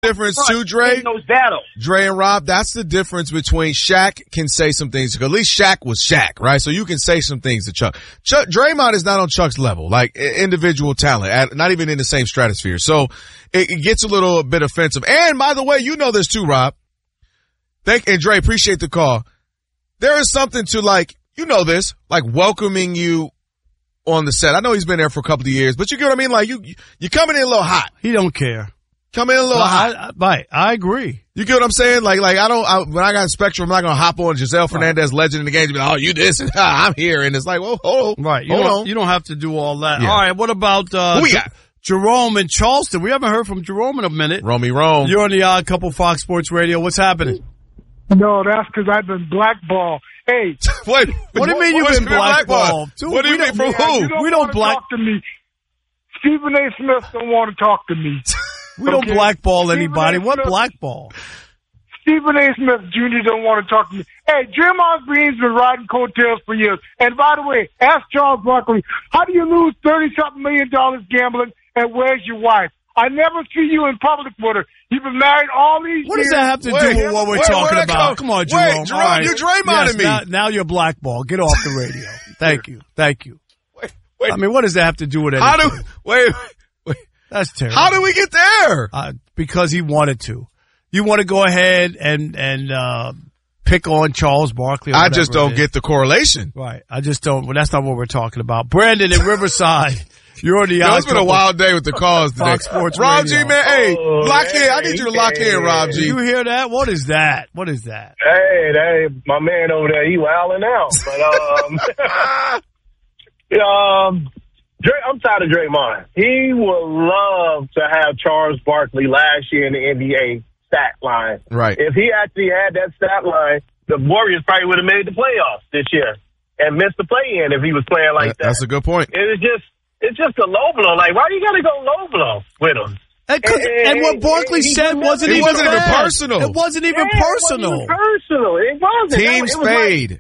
difference too, Dre. Knows battle. Dre and Rob, that's the difference between Shaq can say some things. At least Shaq was Shaq, right? So you can say some things to Chuck. Draymond is not on Chuck's level, like individual talent, not even in the same stratosphere. So it gets a little bit offensive. And by the way, you know this too, Rob. And Dre, appreciate the call. There is something to like, you know this, like welcoming you on the set. I know he's been there for a couple of years, but you get what I mean? Like you're coming in a little hot. He don't care. Come in a little hot. I agree. You get what I'm saying? Like when I got Spectrum, I'm not going to hop on Giselle Fernandez, legend in the game, and be like, oh, you this, and I'm here. And it's like, well, hold on. Right. You don't have to do all that. Yeah. All right. What about, who we got? Jerome in Charleston? We haven't heard from Jerome in a minute. Rome. You're on the Odd Couple Fox Sports Radio. What's happening? No, that's because I've been blackballed. Hey. Wait. What do you mean you've been blackballed? What do you mean from who? We don't talk to me. Stephen A. Smith don't want to talk to me. We don't blackball anybody. What blackball? Stephen A. Smith Jr. don't want to talk to me. Hey, Draymond Green's been riding coattails for years. And by the way, ask Charles Barkley, how do you lose $30-something million gambling, and where's your wife? I never see you in public with her. You've been married all these years. What does that have to do with what we're talking about? Come on, Jerome. Wait, Jerome, you Draymonding me. Now you're blackball. Get off the radio. Thank you. Wait. I mean, what does that have to do with anything? Wait. That's terrible. How did we get there? Because he wanted to. You want to go ahead and pick on Charles Barkley? I just don't get the correlation. Right. I just don't. Well, that's not what we're talking about. Brandon in Riverside. You're on the It's been a wild day with the calls today. Fox Sports Rob Radio. G, man, hey, lock in. I need you to lock in, Rob G. You hear that? What is that? Hey, my man over there, he wilding out. But I'm tired of Draymond. He would love to have Charles Barkley last year in the NBA stat line. Right. If he actually had that stat line, the Warriors probably would have made the playoffs this year and missed the play-in if he was playing like that. That's a good point. It's just a low blow. Like, why you got to go low blow with him? And what Barkley said wasn't even personal. It wasn't even personal. It wasn't. Team spade.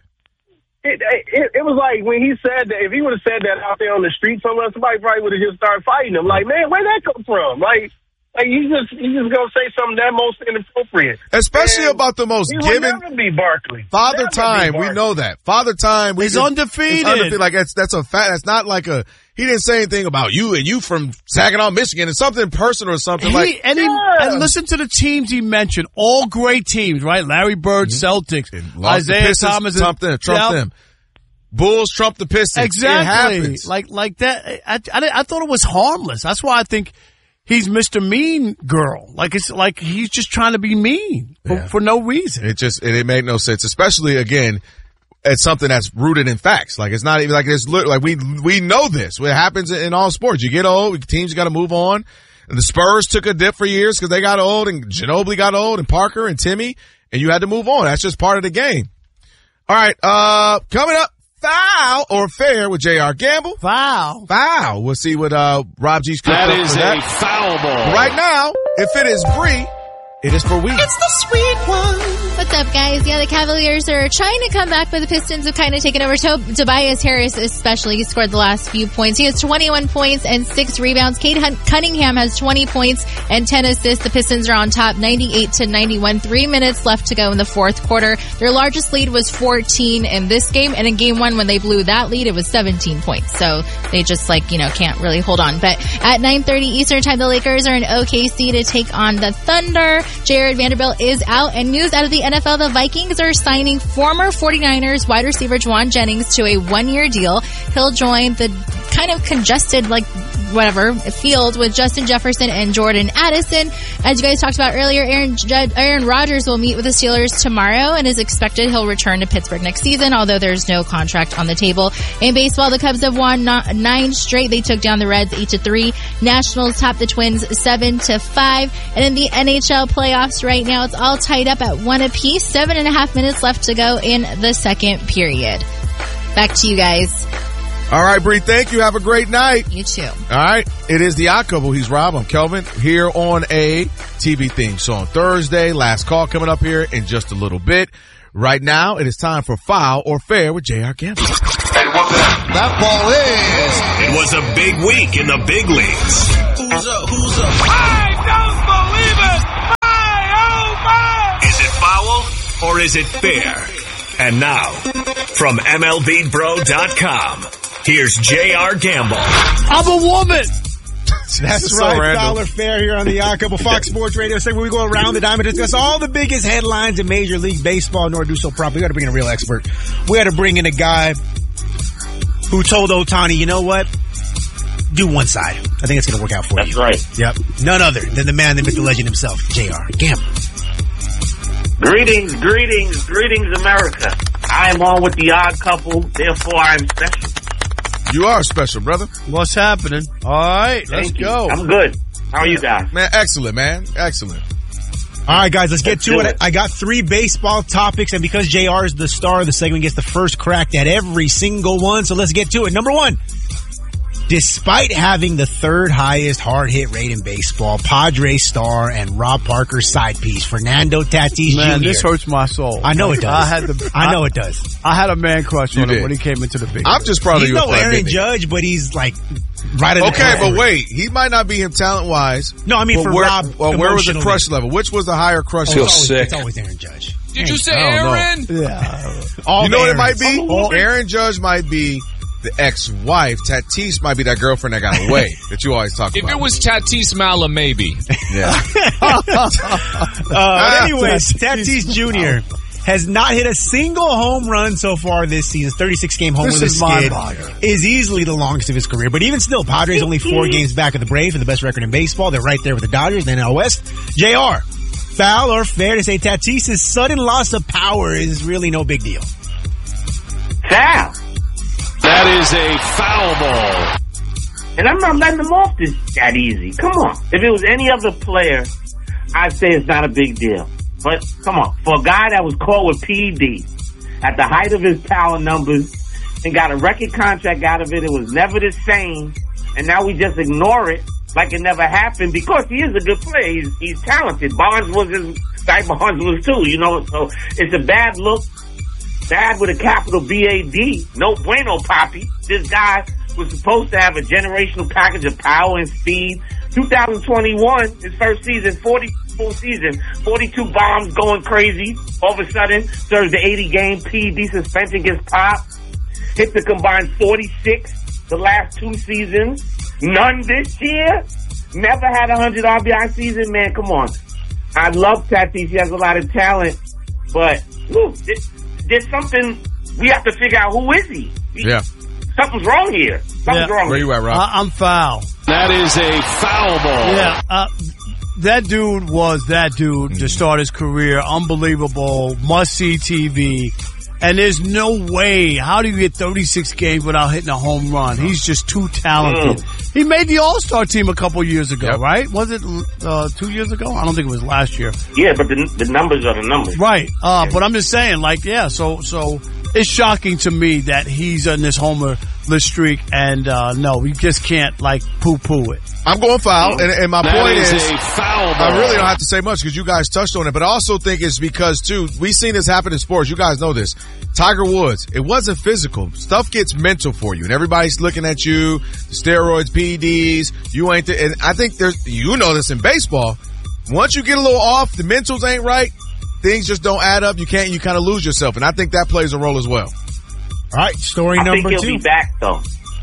It was like when he said that, if he would have said that out there on the street somewhere, somebody probably would have just started fighting him. Like, man, where'd that come from? Like he's just gonna say something that most inappropriate. Especially about the most given. He will never be Barkley. Father Time, we know that. Father Time. He's undefeated. Like that's a fact. That's not like he didn't say anything about you and you from Saginaw, Michigan. It's something personal or something and listen to the teams he mentioned. All great teams, right? Larry Bird, Celtics, Isaiah Thomas, Trump them. Bulls trump the Pistons. Exactly. It happens. Like that. I thought it was harmless. That's why I think he's Mr. Mean Girl. Like it's like he's just trying to be mean for no reason. It made no sense, especially again. It's something that's rooted in facts. Like it's not even like it's like we know this. It happens in all sports. You get old, teams got to move on. And the Spurs took a dip for years because they got old, and Ginobili got old, and Parker and Timmy, and you had to move on. That's just part of the game. All right, coming up, foul or fair with J.R. Gamble. Foul. We'll see what Rob G's cooked that up is for that. A foul ball. Right now, if it is Bree, it is for we. It's the sweet one. What's up, guys? Yeah, the Cavaliers are trying to come back, but the Pistons have kind of taken over. Tobias Harris especially scored the last few points. He has 21 points and 6 rebounds. Cade Cunningham has 20 points and 10 assists. The Pistons are on top 98-91. 3 minutes left to go in the fourth quarter. Their largest lead was 14 in this game, and in game 1 when they blew that lead, it was 17 points. So they just can't really hold on. But at 9:30 Eastern time, the Lakers are in OKC to take on the Thunder. Jared Vanderbilt is out, and news out of the NFL, the Vikings are signing former 49ers wide receiver Juwan Jennings to a 1-year deal. He'll join the kind of congested, field with Justin Jefferson and Jordan Addison. As you guys talked about earlier, Aaron Rodgers will meet with the Steelers tomorrow and is expected he'll return to Pittsburgh next season, although there's no contract on the table. In baseball, the Cubs have won 9 straight. They took down the Reds 8-3. Nationals topped the Twins 7-5. And in the NHL playoffs right now, it's all tied up at 1 apiece. 7.5 minutes left to go in the second period. Back to you guys. All right, Bree, thank you. Have a great night. You too. All right. It is the Odd Couple. He's Rob. I'm Kelvin here on a TV theme song. Thursday, last call coming up here in just a little bit. Right now, it is time for Foul or Fair with J.R. Gamble. That ball is. It was a big week in the big leagues. Who's up? I don't believe it. or is it fair? And now, from MLBBro.com, here's J.R. Gamble. I'm a woman. That's so right, random. Fowler Fair here on the Odd Couple Fox Sports Radio segment. We go around the diamond, discuss all the biggest headlines in Major League Baseball. In order to do so properly, we got to bring in a real expert. We got to bring in a guy who told Ohtani, you know what? Do one side. I think it's going to work out for you. That's right. Yep. None other than the man, the myth, the legend himself, J.R. Gamble. Greetings, America. I am on with the Odd Couple, therefore I am special. You are special, brother. What's happening? All right, let's Thank you. go. I'm good. How are you guys? Man, excellent, man. Excellent. All right, guys, let's get to do it. it. I got 3 baseball topics, and because JR is the star of the segment, gets the first crack at every single one, so let's get to it. Number 1. Despite having the 3rd highest hard hit rate in baseball, Padres star and Rob Parker's side piece, Fernando Tatis Man, Jr. this hurts my soul. I know it does. I know it does. I had a man crush You on him did. when he came into the big I'm league. just proud of He's you. no for Aaron admitting it. Judge, but he's like right at the Okay, top. but wait. He might not be him talent-wise. No, I mean but for where, Rob. well, where was the emotionally. crush level? Which was the higher crush Oh, level? it's always Aaron Judge. Did you say I don't know. Aaron? Yeah. All You know what it might Aarons. be? Aaron Judge might be the ex-wife. Tatis might be that girlfriend that got away that you always talk If about. it was Tatis Mala, maybe. Yeah. Anyways, Tatis Jr. has not hit a single home run so far this season. 36-game home This with a is skid mind-boggling. is easily the longest of his career. But even still, Padres only 4 games back of the Braves for the best record in baseball. They're right there with the Dodgers and NL West. JR, foul or fair to say Tatis' sudden loss of power is really no big deal? Foul. That is a foul ball. And I'm not letting them off this that easy. Come on. If it was any other player, I'd say it's not a big deal. But come on. For a guy that was caught with PED at the height of his power numbers and got a record contract out of it, it was never the same. And now we just ignore it like it never happened because he is a good player. He's talented. Barnes was his type. Barnes was too, you know. So it's a bad look. Bad with a capital B-A-D. No bueno, Poppy. This guy was supposed to have a generational package of power and speed. 2021, his first season, 40 season, 42 bombs going crazy. All of a sudden, serves the 80-game PED suspension, gets popped. Hits a combined 46 the last 2 seasons. None this year. Never had a 100 RBI season. Man, come on. I love Tatis. He has a lot of talent. But, look, there's something, we have to figure out who is he. Yeah. Something's wrong here. Something's wrong Where here. you at, Rob? I'm foul. That is a foul ball. Yeah. That dude was that dude to start his career. Unbelievable. Must-see TV. And there's no way. How do you get 36 games without hitting a home run? He's just too talented. He made the All-Star team a couple years ago, right? Was it 2 years ago? I don't think it was last year. Yeah, but the numbers are the numbers. Right. But I'm just saying, like, yeah, so it's shocking to me that he's on this homerless streak, and no, you just can't, like, poo-poo it. I'm going foul, and my point is, a foul ball. I really don't have to say much because you guys touched on it, but I also think it's because, too, we've seen this happen in sports. You guys know this. Tiger Woods, it wasn't physical. Stuff gets mental for you, and everybody's looking at you, steroids, PEDs, you ain't and I think you know this in baseball. Once you get a little off, the mentals ain't right, things just don't add up. You kind of lose yourself, and I think that plays a role as well. All right, story I number think 2. he'll be back, though.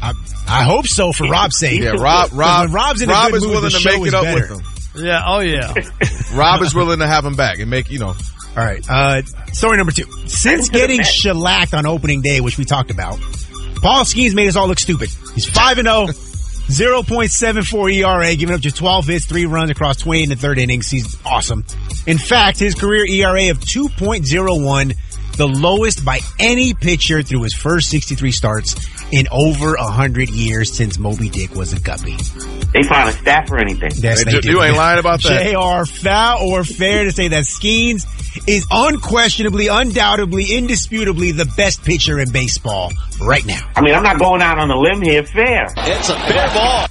I hope so for Rob's sake. Yeah, Rob when Rob's in a good is mood, willing the to show make is it up better. with him. Yeah, oh yeah. Rob is willing to have him back and make, All right, story number 2. Since getting shellacked on opening day, which we talked about, Paul Skeens made us all look stupid. He's 5-0, 0.74 ERA, giving up just 12 hits, 3 runs across 20 in the 3rd innings. He's awesome. In fact, his career ERA of 2.01, the lowest by any pitcher through his first 63 starts in over 100 years since Moby Dick was a guppy. They find a staff or anything. Yes, they do. You ain't lying about that. JR, foul or fair to say that Skeens is unquestionably, undoubtedly, indisputably the best pitcher in baseball right now. I mean, I'm not going out on a limb here. Fair. It's a fair ball.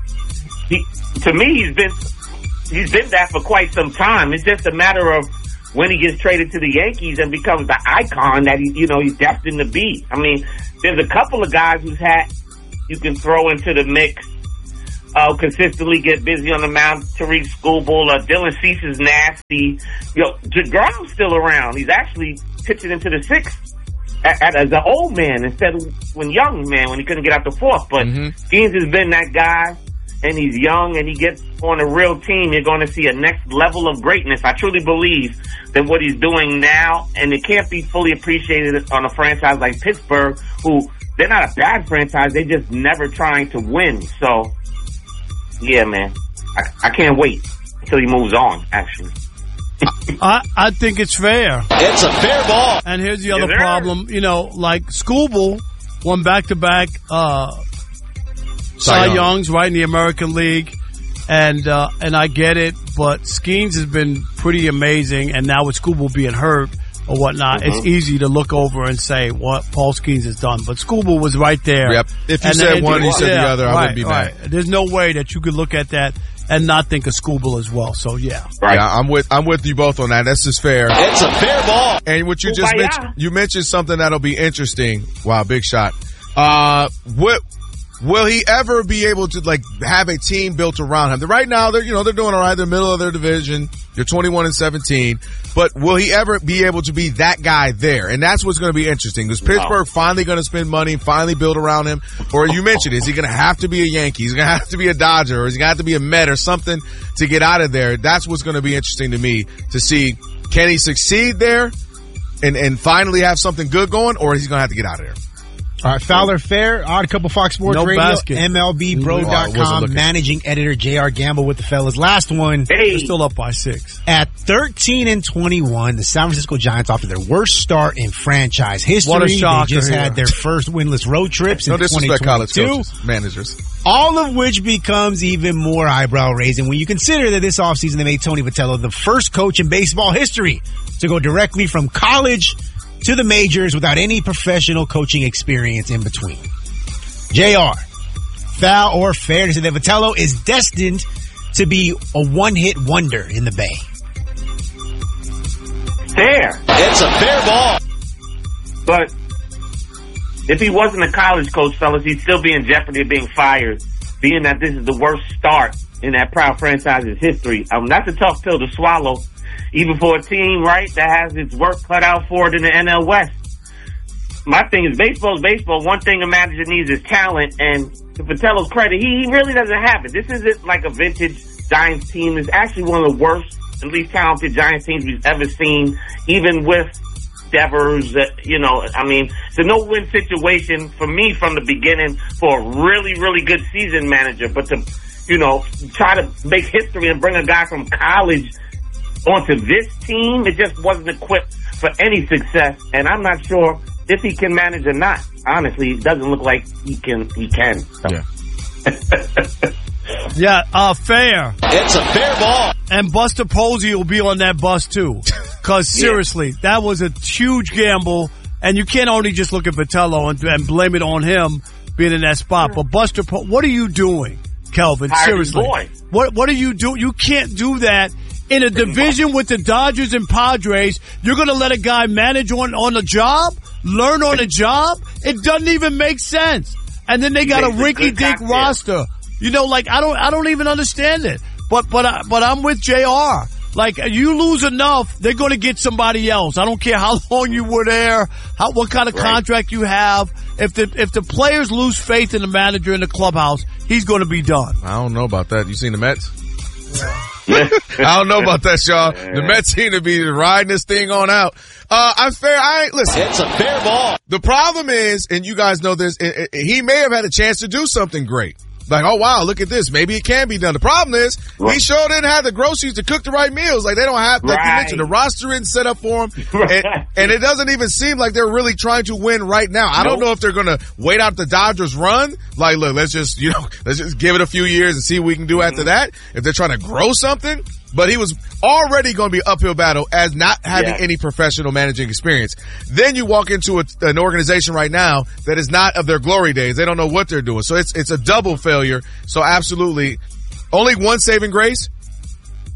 To me, he's been that for quite some time. It's just a matter of when he gets traded to the Yankees and becomes the icon that he's destined to be. I mean, there's a couple of guys whose hat you can throw into the mix. consistently get busy on the mound. Tariq Schoolbull, Dylan Cease is nasty. DeGrom's still around. He's actually pitching into the sixth as an old man instead of when young man when he couldn't get out the fourth. But Skeens has been that guy, and he's young, and he gets on a real team. You're going to see a next level of greatness. I truly believe that what he's doing now, and it can't be fully appreciated on a franchise like Pittsburgh, who they're not a bad franchise. They're just never trying to win. So, yeah, man, I can't wait until he moves on, actually. I think it's fair. It's a fair ball. And here's the other problem. Like Schoolbull won back-to-back Cy Youngs, right, in the American League. And I get it, but Skeens has been pretty amazing. And now with Schoolbull being hurt or whatnot, it's easy to look over and say what Paul Skeens has done. But Schoolbull was right there. Yep. If you said one, you said the other, I wouldn't be mad. There's no way that you could look at that and not think of Schoolbull as well. So yeah. Right. Yeah, I'm with you both on that. That's just fair. It's a fair ball. And what you just mentioned, you mentioned something that'll be interesting. Wow, big shot. Will he ever be able to have a team built around him? Right now, they're doing all right. They're middle of their division. They're 21-17. But will he ever be able to be that guy there? And that's what's going to be interesting. Is Pittsburgh finally going to spend money and finally build around him? Or you mentioned, is he going to have to be a Yankee? Is he going to have to be a Dodger? Or is he going to have to be a Met or something to get out of there? That's what's going to be interesting to me to see. Can he succeed there and finally have something good going? Or is he going to have to get out of there? All right, Fowler Fair, Odd Couple Fox Sports Radio, basket. MLBBro.com, managing editor J.R. Gamble with the fellas. Last one. They're still up by 6. At 13-21, the San Francisco Giants offered their worst start in franchise history. What a shocker. They just had their first winless road trips in 2022. No disrespect college coaches, managers. All of which becomes even more eyebrow-raising when you consider that this offseason they made Tony Vitello the first coach in baseball history to go directly from college to the majors without any professional coaching experience in between. JR, foul or fair to say that Vitello is destined to be a one-hit wonder in the Bay? Fair. It's a fair ball. But if he wasn't a college coach, fellas, he'd still be in jeopardy of being fired, being that this is the worst start in that proud franchise's history. That's a tough pill to swallow, even for a team, right, that has its work cut out for it in the NL West. My thing is baseball is baseball. One thing a manager needs is talent, and to Vitello's credit, he really doesn't have it. This isn't like a vintage Giants team. It's actually one of the worst and least talented Giants teams we've ever seen, even with Devers. It's a no-win situation for me from the beginning for a really, really good season manager. But to, try to make history and bring a guy from college onto this team, it just wasn't equipped for any success, and I'm not sure if he can manage or not. Honestly, it doesn't look like he can. So. Yeah, fair. It's a fair ball. And Buster Posey will be on that bus too. Cause seriously, that was a huge gamble, and you can't only just look at Vitello and blame it on him being in that spot. But Buster, what are you doing, Kelvin? Seriously, what are you doing? You can't do that. In a division with the Dodgers and Padres, you're going to let a guy manage on the job, learn on the job? It doesn't even make sense. And then they got a rinky-dink roster. I don't even understand it. But I'm with JR. Like, you lose enough, they're going to get somebody else. I don't care how long you were there, what kind of contract you have. If the players lose faith in the manager in the clubhouse, he's going to be done. I don't know about that. You seen the Mets? I don't know about that, Sean. The Mets seem to be riding this thing on out. I'm fair. Listen. It's a fair ball. The problem is, and you guys know this, he may have had a chance to do something great. Like, oh wow, look at this. Maybe it can be done. The problem is, he sure didn't have the groceries to cook the right meals. Like, they don't have, like you mentioned, the roster isn't set up for him. And it doesn't even seem like they're really trying to win right now. I don't know if they're gonna wait out the Dodgers run. Like, look, let's just give it a few years and see what we can do after that. If they're trying to grow something. But he was already going to be an uphill battle as not having any professional managing experience. Then you walk into an organization right now that is not of their glory days. They don't know what they're doing. So it's a double failure. So absolutely, only one saving grace.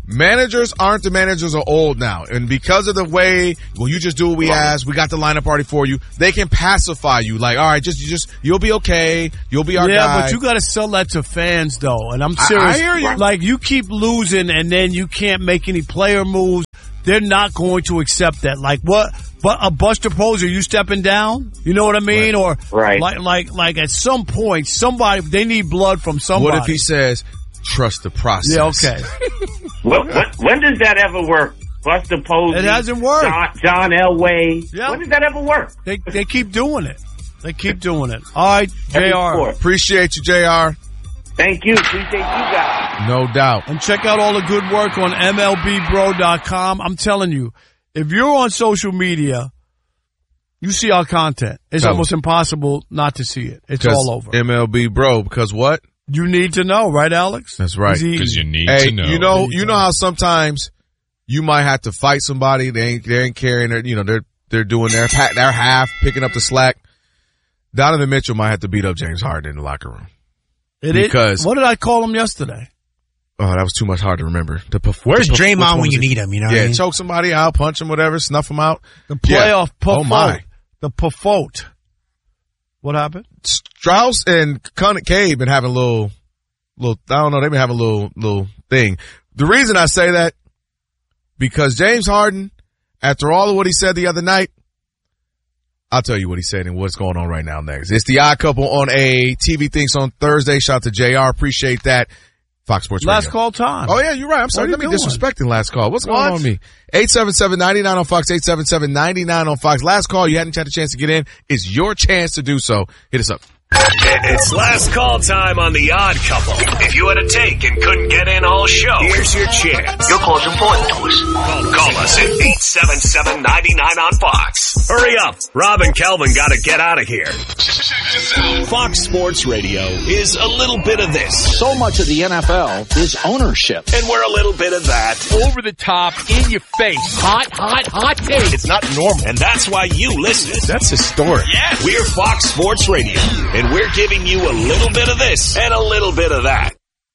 managers aren't the managers of old now. And because of the way, well, you just do what we ask. We got the lineup already for you. They can pacify you. Like, all right, just you'll be okay. You'll be our guy. Yeah, but you got to sell that to fans, though. And I'm serious. I hear you. Like, you keep losing and then you can't make any player moves. They're not going to accept that. Like, what? But a Buster Posey, you stepping down? You know what I mean? Or like at some point, somebody, they need blood from somebody. What if he says, trust the process? Yeah, okay. When does that ever work? Buster Posey. It hasn't worked. John Elway. Yeah. When does that ever work? They keep doing it. They keep doing it. All right, JR. Appreciate you, JR. Thank you. Appreciate you guys. No doubt. And check out all the good work on MLBBro.com. I'm telling you, if you're on social media, you see our content. It's almost impossible not to see it. It's all over. MLB Bro, because what? You need to know, right, Alex? That's right. Because you need to know. You know how sometimes you might have to fight somebody. They ain't carrying their, they're doing their half, picking up the slack. Donovan Mitchell might have to beat up James Harden in the locker room. What did I call him yesterday? Oh, that was too much hard to remember. Where's Draymond when you need him? You know, yeah, choke somebody out, punch him, whatever, snuff him out. The playoff Oh my, the Pafot. What happened? Strauss and Cade been having a little. I don't know. They've been having a little thing. The reason I say that because James Harden, after all of what he said the other night, I'll tell you what he said and what's going on right now next. It's the Odd Couple on a TV Thinks on Thursday. Shout out to JR. Appreciate that. Fox Sports Radio. Last call time. Oh, yeah, you're right. I'm sorry. Let me disrespecting last call. What's going on with me? 877-99 on Fox, 877-99 on Fox. Last call. You hadn't had a chance to get in. It's your chance to do so. Hit us up. It's last call time on The Odd Couple. If you had a take and couldn't get in all show, here's your chance. Your call's important to us. Call us at 877-99 on Fox. Hurry up. Rob and Kelvin got to get out of here. Fox Sports Radio is a little bit of this. So much of the NFL is ownership. And we're a little bit of that. Over the top, in your face. Hot take. It's not normal. And that's why you listen. That's historic. Yeah. We're Fox Sports Radio. And we're giving you a little bit of this and a little bit of that.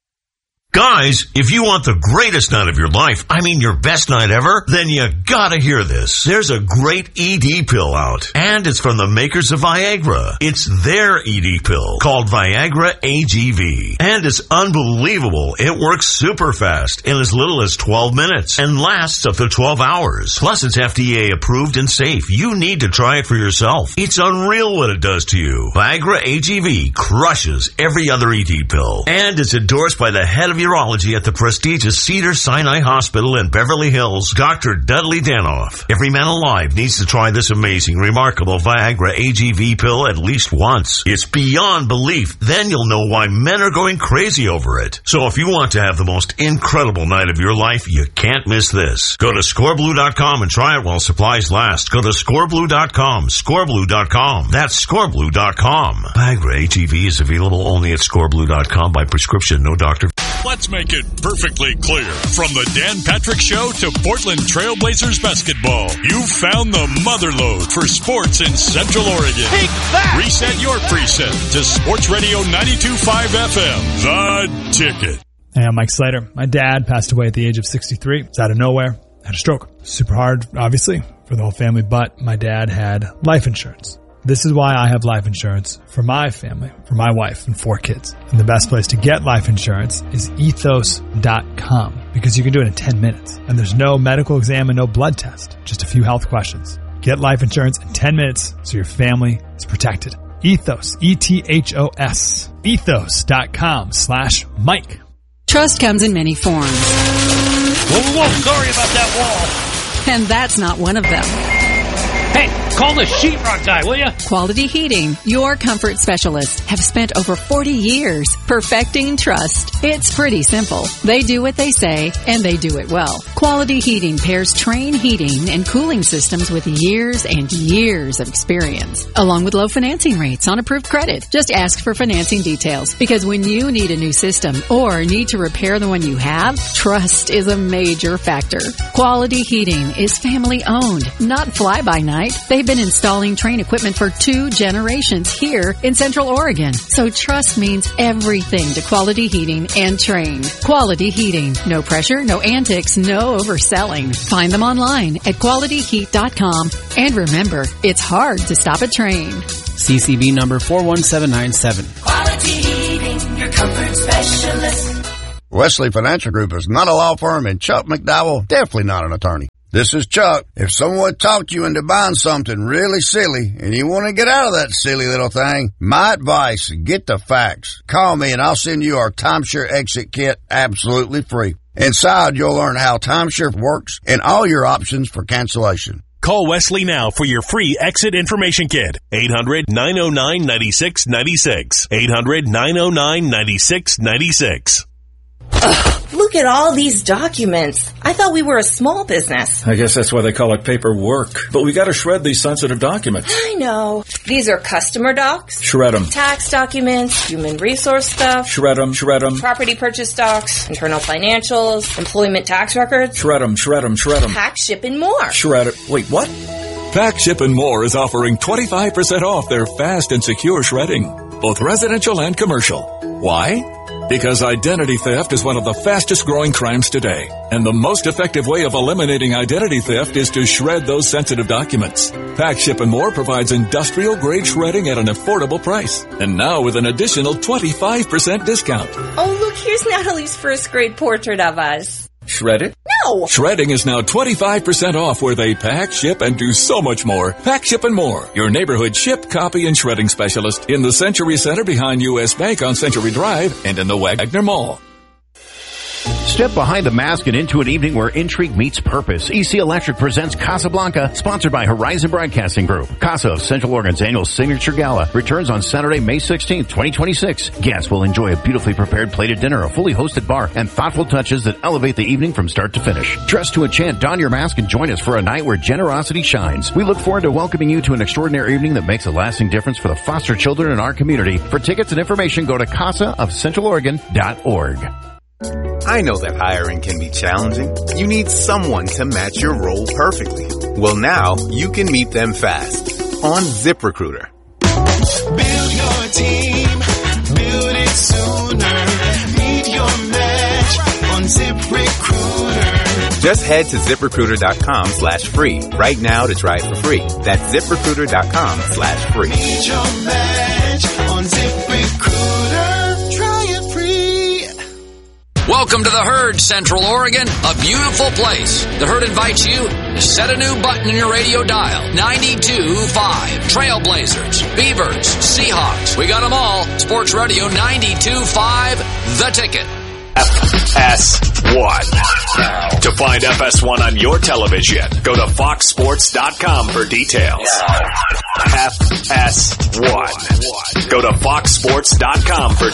Guys, if you want the greatest night of your life, I mean your best night ever, then you gotta hear this. There's a great ED pill out, and it's from the makers of Viagra. It's their ED pill, called Viagra AGV. And it's unbelievable. It works super fast in as little as 12 minutes and lasts up to 12 hours. Plus, it's FDA approved and safe. You need to try it for yourself. It's unreal what it does to you. Viagra AGV crushes every other ED pill, and it's endorsed by the head of urology at the prestigious Cedars-Sinai Hospital in Beverly Hills, Dr. Dudley Danoff. Every man alive needs to try this amazing, remarkable Viagra AGV pill at least once. It's beyond belief. Then you'll know why men are going crazy over it. So if you want to have the most incredible night of your life, you can't miss this. Go to scoreblue.com and try it while supplies last. Go to scoreblue.com, scoreblue.com. That's scoreblue.com. Viagra AGV is available only at scoreblue.com by prescription, no doctor. Let's make it perfectly clear. From the Dan Patrick Show to Portland Trailblazers basketball, you found the motherlode for sports in Central Oregon. Take that! Reset your preset to Sports Radio 92.5 FM, The Ticket. Hey, I'm Mike Slater. My dad passed away at the age of 63. It's out of nowhere. Had a stroke. Super hard, obviously, for the whole family, but my dad had life insurance. This is why I have life insurance for my family, for my wife and 4 kids. And the best place to get life insurance is ethos.com because you can do it in 10 minutes. And there's no medical exam and no blood test, just a few health questions. Get life insurance in 10 minutes so your family is protected. Ethos, E-T-H-O-S, ethos.com/Mike. Trust comes in many forms. Whoa, sorry about that wall. And that's not one of them. Hey, call the sheetrock guy, will you? Quality Heating, your comfort specialists, have spent over 40 years perfecting trust. It's pretty simple. They do what they say, and they do it well. Quality Heating pairs Trane heating and cooling systems with years and years of experience, along with low financing rates on approved credit. Just ask for financing details, because when you need a new system or need to repair the one you have, trust is a major factor. Quality Heating is family owned, not fly-by-night. right? They've been installing Trane equipment for 2 generations here in Central Oregon. So trust means everything to Quality Heating and Trane. Quality Heating. No pressure, no antics, no overselling. Find them online at qualityheat.com. And remember, it's hard to stop a Trane. CCB number 41797. Quality Heating, your comfort specialist. Wesley Financial Group is not a law firm, and Chuck McDowell, definitely not an attorney. This is Chuck. If someone talked you into buying something really silly and you want to get out of that silly little thing, my advice, get the facts. Call me and I'll send you our timeshare exit kit absolutely free. Inside, you'll learn how timeshare works and all your options for cancellation. Call Wesley now for your free exit information kit. 800-909-9696. 800-909-9696. Look at all these documents. I thought we were a small business. I guess that's why they call it paperwork. But we gotta shred these sensitive documents. I know. These are customer docs. Shred them. Tax documents, human resource stuff. Shred them, shred them. Property purchase docs, internal financials, employment tax records. Shred them, shred them, shred them. Pack, ship, and more. Shred it. Wait, what? Pack, Ship, and More is offering 25% off their fast and secure shredding, both residential and commercial. Why? Because identity theft is one of the fastest growing crimes today. And the most effective way of eliminating identity theft is to shred those sensitive documents. Pack, Ship, and More provides industrial grade shredding at an affordable price. And now with an additional 25% discount. Oh, look, here's Natalie's first grade portrait of us. Shred it? No! Shredding is now 25% off where they pack, ship, and do so much more. Pack, Ship, and More. Your neighborhood ship, copy, and shredding specialist in the Century Center behind U.S. Bank on Century Drive and in the Wagner Mall. Step behind the mask and into an evening where intrigue meets purpose. EC Electric presents Casablanca, sponsored by Horizon Broadcasting Group. Casa of Central Oregon's annual Signature Gala returns on Saturday, May 16th, 2026. Guests will enjoy a beautifully prepared plated dinner, a fully hosted bar, and thoughtful touches that elevate the evening from start to finish. Dress to enchant, don your mask, and join us for a night where generosity shines. We look forward to welcoming you to an extraordinary evening that makes a lasting difference for the foster children in our community. For tickets and information, go to casaofcentraloregon.org. I know that hiring can be challenging. You need someone to match your role perfectly. Well, now you can meet them fast on ZipRecruiter. Build your team, build it sooner. Meet your match on ZipRecruiter. Just head to ZipRecruiter.com/free right now to try it for free. That's ZipRecruiter.com/free. Meet your match on ZipRecruiter. Try it free. Welcome to the Herd, Central Oregon, a beautiful place. The Herd invites you to set a new button in your radio dial. 92.5. Trailblazers, Beavers, Seahawks. We got them all. Sports Radio 92.5, The Ticket. FS1. To find FS1 on your television, go to foxsports.com for details. FS1. Go to foxsports.com for